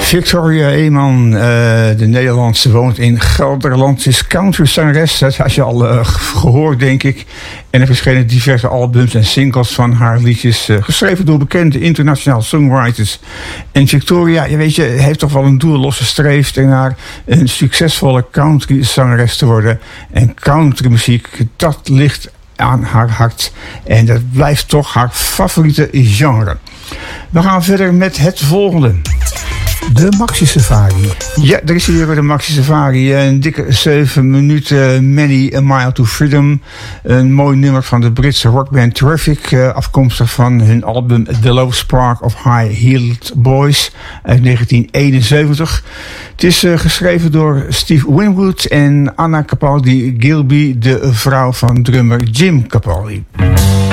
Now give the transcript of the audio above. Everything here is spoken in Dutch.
Victoria Eeman, de Nederlandse, woont in Gelderland. Is countryzangeres, dat had je al gehoord, denk ik. En er verschenen diverse albums en singles van haar liedjes, geschreven door bekende internationale songwriters. En Victoria, je weet je, heeft toch wel een doel losgestreefd naar een succesvolle countryzangeres te worden. En countrymuziek, dat ligt aan haar hart. En dat blijft toch haar favoriete genre. We gaan verder met het volgende. De Maxi Safari. Ja, er is hier weer de Maxi Safari. Een dikke 7 minuten, Many a Mile to Freedom. Een mooi nummer van de Britse rockband Traffic. Afkomstig van hun album The Low Spark of High-Heeled Boys uit 1971. Het is geschreven door Steve Winwood en Anna Capaldi Gilby, de vrouw van drummer Jim Capaldi.